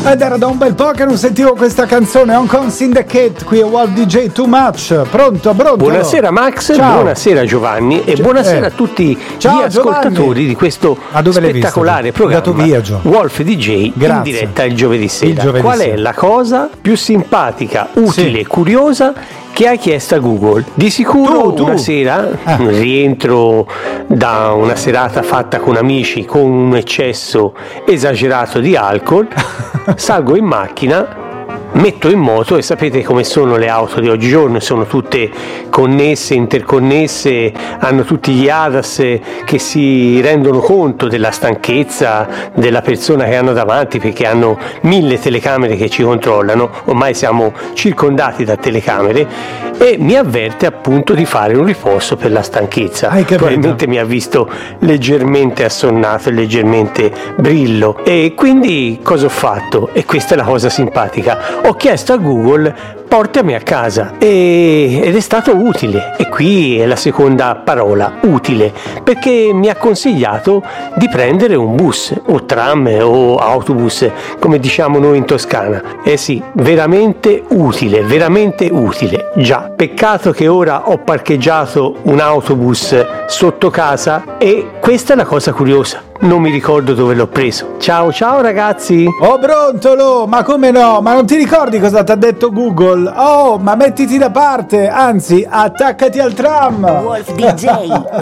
Ed era da un bel po' che non sentivo questa canzone. On Con Syndicate, qui a Wolf DJ Too Much. Pronto? Buonasera Max, ciao. Buonasera Giovanni e buonasera a tutti ciao, gli ascoltatori Giovanni. Di questo spettacolare programma Wolf DJ. Grazie. In diretta il giovedì sera. Qual sera. è la cosa più simpatica, utile e curiosa che hai chiesto a Google? Di sicuro tu. Una sera rientro da una serata fatta con amici con un eccesso esagerato di alcol, salgo in macchina, metto in moto e sapete come sono le auto di oggigiorno, sono tutte connesse, interconnesse, hanno tutti gli ADAS che si rendono conto della stanchezza della persona che hanno davanti, perché hanno 1000 telecamere che ci controllano, ormai siamo circondati da telecamere, e mi avverte appunto di fare un riposo per la stanchezza. Probabilmente mi ha visto leggermente assonnato e leggermente brillo, e quindi cosa ho fatto? E questa è la cosa simpatica: ho chiesto a Google portami a casa, ed è stato utile, e qui è la seconda parola, utile, perché mi ha consigliato di prendere un bus o tram o autobus come diciamo noi in Toscana. Sì, veramente utile, già, peccato che ora ho parcheggiato un autobus sotto casa e questa è la cosa curiosa, non mi ricordo dove l'ho preso. Ciao ragazzi. Oh Brontolo, ma come no? Ma non ti ricordi cosa ti ha detto Google? Oh, ma mettiti da parte, anzi attaccati al tram. Wolf DJ